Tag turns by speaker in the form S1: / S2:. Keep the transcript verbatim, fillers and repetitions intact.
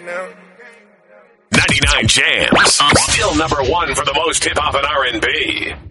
S1: ninety-nine Jams. Still number one for the most hip-hop and R and B.